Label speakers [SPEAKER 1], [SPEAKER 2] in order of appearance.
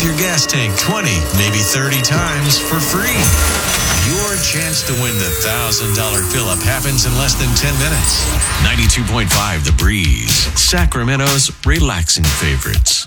[SPEAKER 1] your gas tank 20, maybe 30 times for free. Your chance to win the $1,000 fill-up happens in less than 10 minutes. 92.5 The Breeze, Sacramento's relaxing favorites.